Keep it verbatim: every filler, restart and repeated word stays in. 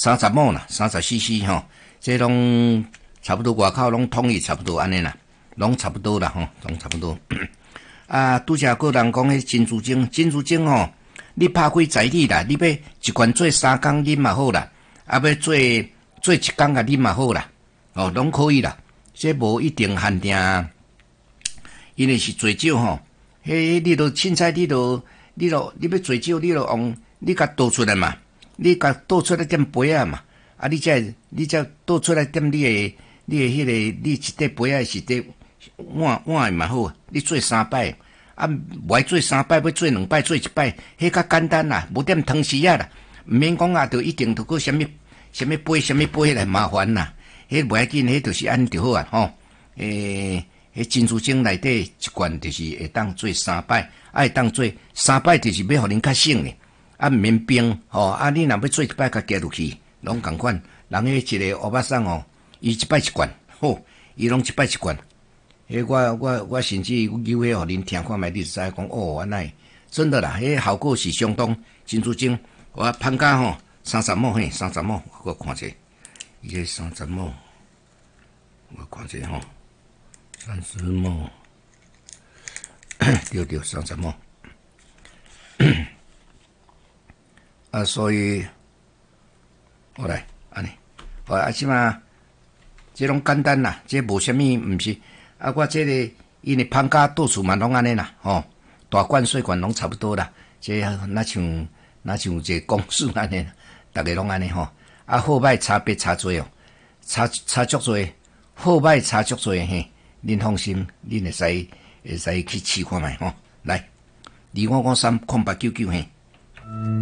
三十亩啦，三十 C C 吼，这拢差不多外口拢统一差不多安尼啦，拢差不多啦吼，拢差不多。啊，拄则个人讲迄珍珠精，珍珠精吼，你拍开在理啦，你要一罐做三工啉嘛好啦，啊要做做一工甲啉嘛好啦，哦，拢可以啦，这无一定限定，因为是最少吼，迄你著凊彩你著你著你要最少你著用你甲倒出来嘛，你甲倒出来点杯啊嘛，啊你才你才倒出来点你诶你诶迄个你一块杯啊是块碗碗诶嘛好，你做三摆。啊，无爱做三摆，要做两摆，做一摆，迄较简单啦，无点汤匙啊啦，毋免讲啊，着一定着个什么什么杯什么杯来麻烦啦，迄无要紧，迄着是安尼就好啊，吼，诶、欸，迄珍珠精内底一罐就是会当做三摆，啊会当做三摆就是要互恁较省咧，啊毋免冰，吼，啊你若要做一摆，甲加入去，拢共款，人迄一个乌巴桑哦，伊一摆一罐，吼，伊拢一摆一罐。迄我我我甚至有迄互恁听看觅，你就知讲哦，安尼真的啦，迄效果是相当珍珠精。我潘家吼三十亩嘿，三十亩，我看者，伊个三十亩，我看者吼，三十亩，对对，三十亩。啊，所以好来安尼，好啊，即嘛，即拢简单啦，即无啥物，毋是。啊，我这个因为芳家到处嘛拢安尼啦，吼、哦，大罐细罐拢差不多啦。这那像那像一个公司安尼，大家拢安尼吼。啊，好歹差别差多哦，差差足多，好歹差足多嘿。恁放心，恁会使会使去试看觅吼。来，二五五三空八九九嘿。